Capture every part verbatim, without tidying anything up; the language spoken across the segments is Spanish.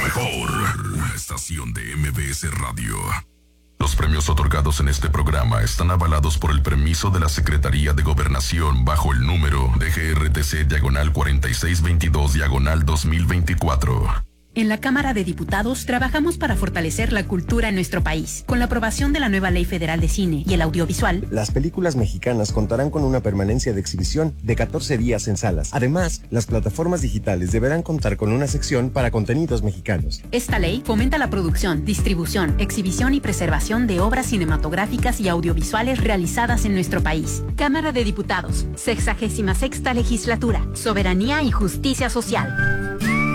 mejor estación de M B S Radio. Los premios otorgados en este programa están avalados por el permiso de la Secretaría de Gobernación bajo el número de G R T C diagonal cuarenta y seis veintidós diagonal dos mil veinticuatro. En la Cámara de Diputados trabajamos para fortalecer la cultura en nuestro país. Con la aprobación de la nueva Ley Federal de Cine y el Audiovisual, las películas mexicanas contarán con una permanencia de exhibición de catorce días en salas. Además, las plataformas digitales deberán contar con una sección para contenidos mexicanos. Esta ley fomenta la producción, distribución, exhibición y preservación de obras cinematográficas y audiovisuales realizadas en nuestro país. Cámara de Diputados, sexagésima sexta legislatura, soberanía y justicia social.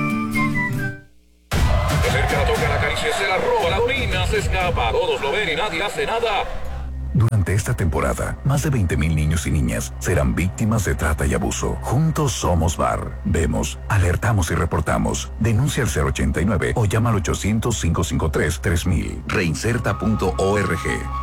Cerca toca la caricia, se la roba, la orina, se escapa, todos lo ven y nadie hace nada. Durante esta temporada, más de veinte mil niños y niñas serán víctimas de trata y abuso. Juntos somos V A R. Vemos, alertamos y reportamos. Denuncia al cero ochenta y nueve o llama al ochocientos, cinco cinco tres, tres mil. Reinserta punto org.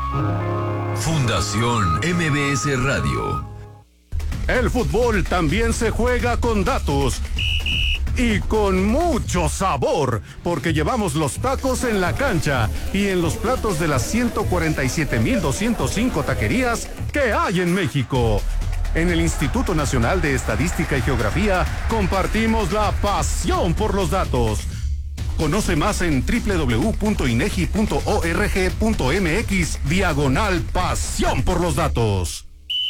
Fundación M B S Radio. El fútbol también se juega con datos. Y con mucho sabor, porque llevamos los tacos en la cancha y en los platos de las ciento cuarenta y siete mil doscientas cinco taquerías que hay en México. En el Instituto Nacional de Estadística y Geografía compartimos la pasión por los datos. Conoce más en doble u doble u doble u punto inegi punto org punto mx diagonal pasión por los datos.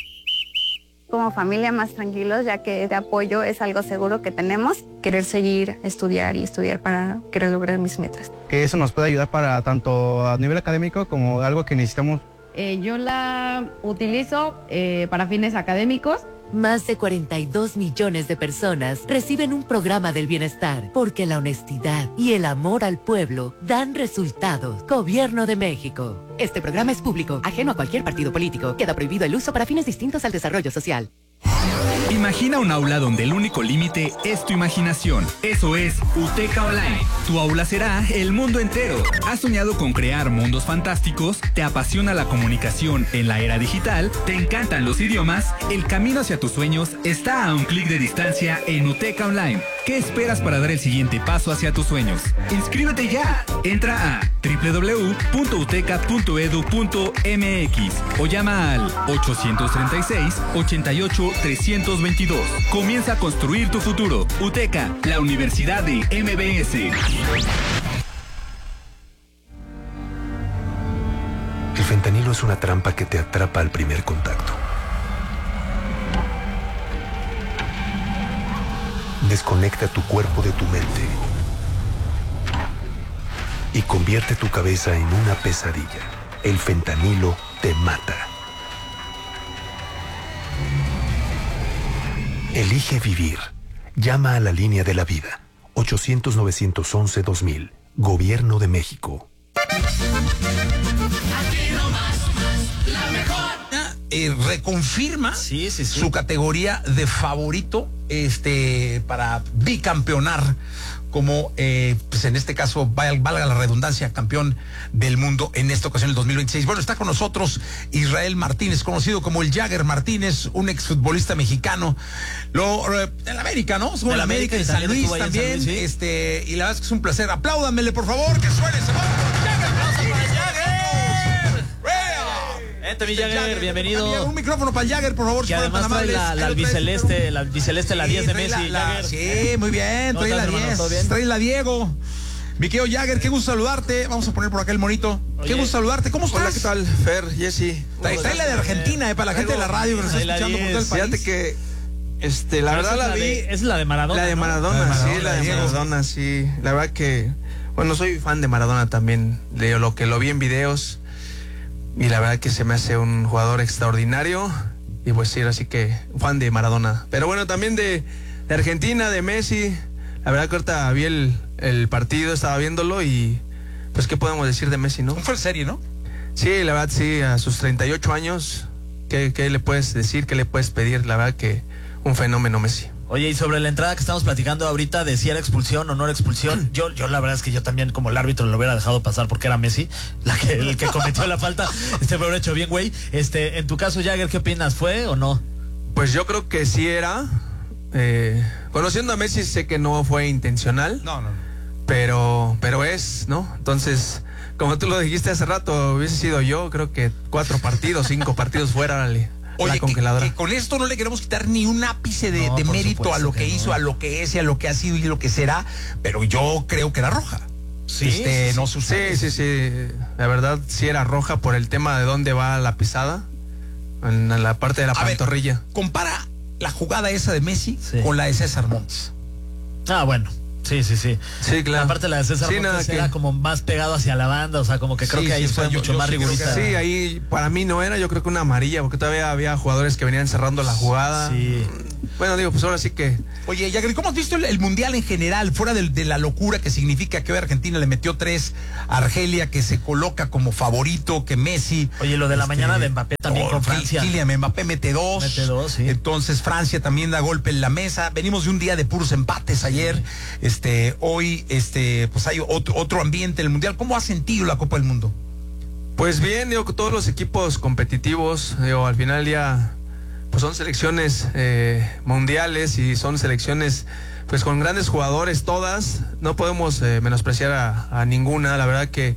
Como familia más tranquilos, ya que de apoyo es algo seguro que tenemos. Querer seguir, estudiar y estudiar para querer lograr mis metas. Que eso nos puede ayudar para tanto a nivel académico como algo que necesitamos. Eh, yo la utilizo eh, para fines académicos. Más de cuarenta y dos millones de personas reciben un programa del bienestar porque la honestidad y el amor al pueblo dan resultados. Gobierno de México. Este programa es público, ajeno a cualquier partido político. Queda prohibido el uso para fines distintos al desarrollo social. Imagina un aula donde el único límite es tu imaginación. Eso es UTECA Online. Tu aula será el mundo entero. ¿Has soñado con crear mundos fantásticos? ¿Te apasiona la comunicación en la era digital? ¿Te encantan los idiomas? El camino hacia tus sueños está a un clic de distancia en UTECA Online. ¿Qué esperas para dar el siguiente paso hacia tus sueños? ¡Inscríbete ya! Entra a doble u doble u doble u punto uteca punto edu punto mx o llama al ochocientos treinta y seis, ochenta y ocho, trescientos veintidós. Comienza a construir tu futuro. UTECA, la Universidad de M B S. El fentanilo es una trampa que te atrapa al primer contacto. Desconecta tu cuerpo de tu mente y convierte tu cabeza en una pesadilla. El fentanilo te mata. Elige vivir. Llama a la línea de la vida. ochocientos, novecientos once, dos mil. Gobierno de México. Aquí nomás, la mejor. Eh, reconfirma sí, sí, sí. su categoría de favorito este, para bicampeonar como, eh, pues en este caso, valga la redundancia, campeón del mundo en esta ocasión, el dos mil veintiséis. Bueno, está con nosotros Israel Martínez, conocido como el Jagger Martínez, un exfutbolista mexicano. Lo, en la América, ¿no? Estuvo en la América, en San Luis también. Luis, ¿sí? este, y la verdad es que es un placer. Apláudanmele, por favor, que suene ese momento. Jagger Martínez, Jagger. Vente, mi Jagger, bienvenido. Un micrófono para el Jagger, por favor. Que además trae la, la albiceleste, la albiceleste, la diez de Messi, la, Jagger. Sí, muy bien, trae la diez, trae la Diego. Mi querido Jagger, qué gusto saludarte. Vamos a poner por acá el monito. Oye, qué gusto saludarte. ¿Cómo estás? Hola, ¿qué tal? Fer, Jessy. Trae, trae la de Argentina, eh, para la gente de la radio que nos está escuchando por todo el país. Fíjate que, este, la verdad la, la vi. De, es la de Maradona. La de Maradona, ¿no? sí, la, la de Maradona, Maradona, sí. La verdad que, bueno, soy fan de Maradona también. De lo que lo vi en videos. Y la verdad que se me hace un jugador extraordinario. Y pues sí, así que fan de Maradona. Pero bueno, también de, de Argentina, de Messi. La verdad que ahorita vi el, el partido, estaba viéndolo y pues qué podemos decir de Messi, ¿no? Fue serie, ¿no? Sí, la verdad sí, a sus treinta y ocho años, ¿qué, qué le puedes decir? ¿Qué le puedes pedir? La verdad que un fenómeno Messi. Oye, y sobre la entrada que estamos platicando ahorita de si era expulsión o no era expulsión, yo, yo la verdad es que yo también como el árbitro lo hubiera dejado pasar porque era Messi, la que, el que cometió la falta, este me hubiera hecho bien, güey. Este, en tu caso, Jagger, ¿qué opinas? ¿Fue o no? Pues yo creo que sí era. Eh, conociendo a Messi sé que no fue intencional. No, no. pero, pero es, ¿no? Entonces, como tú lo dijiste hace rato, hubiese sido yo, creo que cuatro partidos, cinco partidos fuera, órale. Oye, la congeladora. que, que con esto no le queremos quitar ni un ápice de, No, de mérito a lo que, que hizo, no. a lo que es y a lo que ha sido y lo que será, pero yo creo que era roja. Sí, este, sí, no Sí, sucede. sí, sí. La verdad, sí era roja por el tema de dónde va la pisada. En, en la parte de la A ver, pantorrilla. compara la jugada esa de Messi Sí. con la de César Montes. Ah, bueno. Sí, sí, sí. Sí, claro. Aparte la de César Sí, Montes nada que- era como más pegado hacia la banda, o sea, como que creo Sí, que ahí sí, fue o sea, yo- mucho yo más sí creo que rigurista. Sí, ahí para mí no era, yo creo que una amarilla, porque todavía había jugadores que venían cerrando la jugada. Sí. Bueno, digo, pues ahora sí que. Oye, Jagger, ¿cómo has visto el, el Mundial en general? Fuera del- de, la locura que significa que hoy Argentina le metió tres a Argelia, que se coloca como favorito, que Messi... Oye, lo de la este, mañana de Mbappé también oh, con Francia. Kylian Mbappé mete dos. Mete dos, sí. Entonces Francia también da golpe en la mesa. Venimos de un día de puros empates ayer. Este, hoy, este, pues hay otro, otro ambiente en el Mundial. ¿Cómo has sentido la Copa del Mundo? Pues bien, digo, que todos los equipos competitivos, digo, al final ya, pues son selecciones eh, mundiales y son selecciones, pues con grandes jugadores todas. No podemos eh, menospreciar a, a ninguna. La verdad que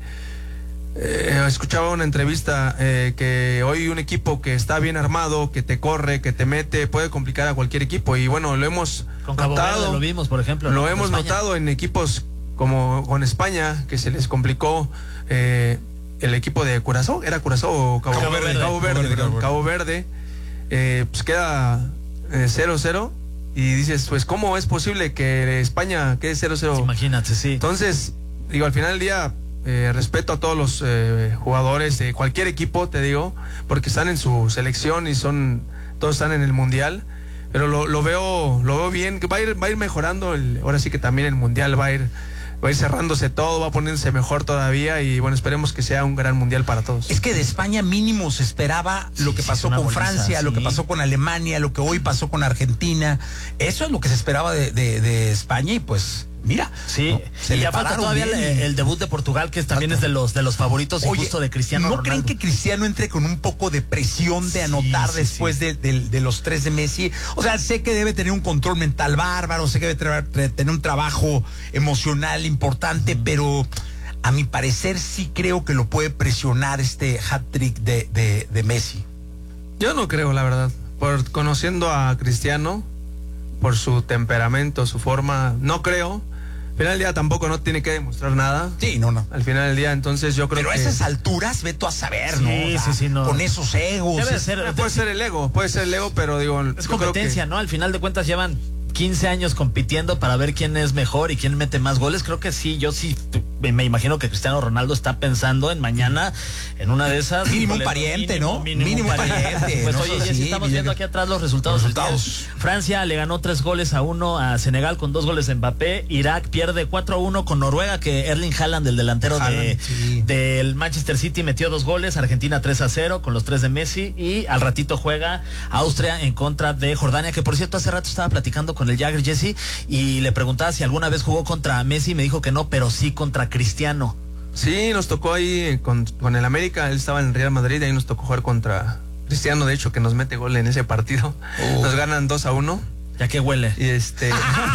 eh, escuchaba una entrevista eh, que hoy un equipo que está bien armado, que te corre, que te mete, puede complicar a cualquier equipo. Y bueno, lo hemos Con Cabo notado. Verde lo vimos, por ejemplo. Lo ¿no? Con hemos España. notado en equipos como con España, que se les complicó eh, el equipo de Curazao. ¿Era Curazao o Cabo, Cabo Verde. Cabo Verde, Cabo Verde, perdón, Cabo Cabo Verde. Eh, pues queda eh, cero cero. Y dices, pues, ¿cómo es posible que España quede cero cero? Imagínate, sí. Entonces, digo, al final del día, eh, respeto a todos los eh, jugadores de cualquier equipo, te digo, porque están en su selección y son, todos están en el mundial. Pero lo, lo veo, lo veo bien, que va a ir, va a ir mejorando. El, ahora sí que también el mundial va a ir, va a ir cerrándose todo, va poniéndose mejor todavía y bueno, esperemos que sea un gran mundial para todos. Es que de España mínimo se esperaba Sí, lo que sí, pasó una con goliza, Francia, lo que sí. pasó con Alemania, lo que hoy pasó con Argentina. Eso es lo que se esperaba de, de- de España y pues mira. Sí, ¿no? Se y le ya falta pararon todavía el, bien. el debut de Portugal, que también es de los de los favoritos y Oye, justo de Cristiano ¿no Ronaldo. creen que Cristiano entre con un poco de presión de Sí, anotar sí, después sí. De, de- de los tres de Messi? O sea, sé que debe tener un control mental bárbaro, sé que debe tra- tra- tener un trabajo emocional importante, pero a mi parecer sí creo que lo puede presionar este hat-trick de, de, de Messi. Yo no creo, la verdad. Por conociendo a Cristiano, por su temperamento, su forma, no creo. Al final del día tampoco no tiene que demostrar nada. Sí, no, no. Al final del día, entonces yo creo Pero a que... esas alturas, veto a saber, Sí, ¿no? O sea, sí, sí, no. Con esos egos. Debe es- ser, Eh, puede ser el ego, puede ser el ego, pero digo... es yo creo competencia, que- ¿no? Al final de cuentas llevan quince años compitiendo para ver quién es mejor y quién mete más goles. Creo que sí, yo sí me me imagino que Cristiano Ronaldo está pensando en mañana en una de esas. Mínimo un híjole, pariente, mínimo, ¿no? Mínimo, Mínimo un un pariente, Pues ¿no? oye, Sí, Jessy, estamos bien. viendo aquí atrás los resultados. Los resultados. Francia le ganó tres goles a uno a Senegal con dos goles de Mbappé. Irak pierde cuatro a uno con Noruega, que Erling Haaland, el delantero de, Haaland, sí. del Manchester City, metió dos goles. Argentina tres a cero con los tres de Messi. Y al ratito juega Austria en contra de Jordania, que por cierto hace rato estaba platicando con el Jagger, Jesse, y le preguntaba si alguna vez jugó contra Messi y me dijo que no, pero sí contra Cristiano. Sí, nos tocó ahí con, con el América, él estaba en el Real Madrid y ahí nos tocó jugar contra Cristiano, de hecho, que nos mete gol en ese partido. Uh. Nos ganan dos a uno. ¿Ya qué huele? Y este...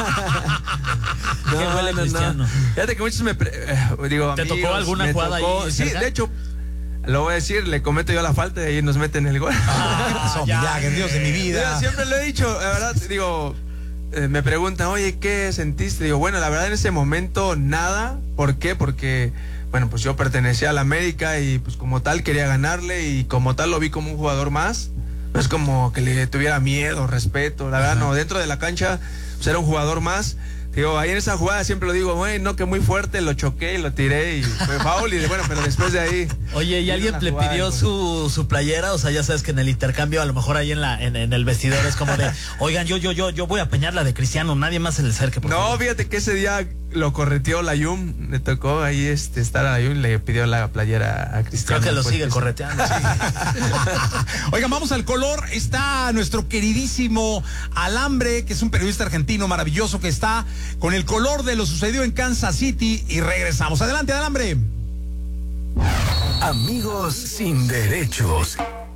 ¿Qué huele Cristiano? Fíjate que muchos me... pre- eh, digo, ¿Te amigos, tocó alguna me jugada tocó- ahí Sí, cerca? de hecho, lo voy a decir, le cometo yo la falta y ahí nos meten el gol. ¿Qué pasó, mi ya, Jagger? Dios de mi vida. Yo siempre lo he dicho, la verdad, digo, eh, me preguntan, oye, ¿qué sentiste? Digo, bueno, la verdad en ese momento nada. ¿Por qué? Porque, bueno, pues yo pertenecía a la América y pues como tal quería ganarle y como tal lo vi como un jugador más. No es como que le tuviera miedo, respeto, la verdad no, dentro de la cancha pues era un jugador más. Digo, ahí en esa jugada siempre lo digo, güey, no, que muy fuerte, lo choqué y lo tiré y fue foul y bueno, pero después de ahí... Oye, ¿y vino alguien una le jugada, pidió güey. su, su playera? O sea, ya sabes que en el intercambio, a lo mejor ahí en la en, en el vestidor es como de, oigan, yo yo yo yo voy a apañar la de Cristiano, nadie más se le acerque, por No, favor. fíjate que ese día lo correteó la Yum, le tocó ahí este estar a la Yum y le pidió la playera a Cristiano. Creo que lo Pues, sigue que sí. correteando. sí. Oigan, vamos al color. Está nuestro queridísimo Alambre, que es un periodista argentino maravilloso que está con el color de lo sucedido en Kansas City y regresamos. Adelante, Alambre. Amigos sin derechos.